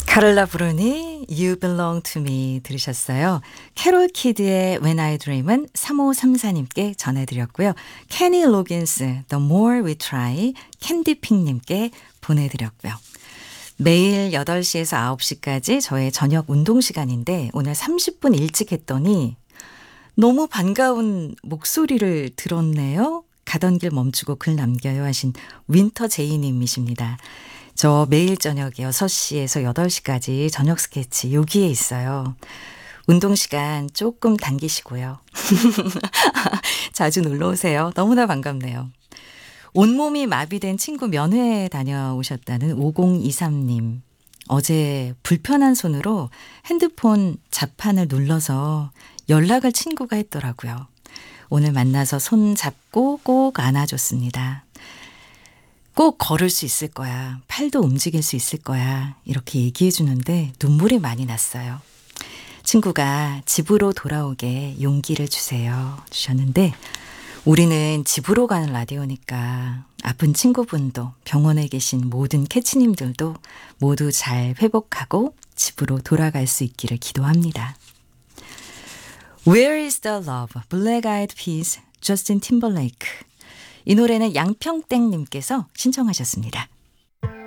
카를라 브루니 You Belong to Me 들으셨어요. 캐롤 키드의 When I Dream은 3534님께 전해드렸고요. 케니 로긴스 The More We Try 캔디핑님께 보내드렸고요. 매일 8시에서 9시까지 저의 저녁 운동 시간인데 오늘 30분 일찍 했더니 너무 반가운 목소리를 들었네요. 가던 길 멈추고 글 남겨요 하신 윈터 제이님이십니다. 저 매일 저녁 6시에서 8시까지 저녁 스케치 여기에 있어요. 운동 시간 조금 당기시고요. 자주 놀러 오세요. 너무나 반갑네요. 온몸이 마비된 친구 면회 다녀오셨다는 5023님. 어제 불편한 손으로 핸드폰 자판을 눌러서 연락을 친구가 했더라고요. 오늘 만나서 손 잡고 꼭 안아줬습니다. 꼭 걸을 수 있을 거야. 팔도 움직일 수 있을 거야. 이렇게 얘기해 주는데 눈물이 많이 났어요. 친구가 집으로 돌아오게 용기를 주셨는데 우리는 집으로 가는 라디오니까 아픈 친구분도 병원에 계신 모든 캐치님들도 모두 잘 회복하고 집으로 돌아갈 수 있기를 기도합니다. Where is the love? Black Eyed Peas, 저스틴 팀벌레이크. 이 노래는 양평땡님께서 신청하셨습니다.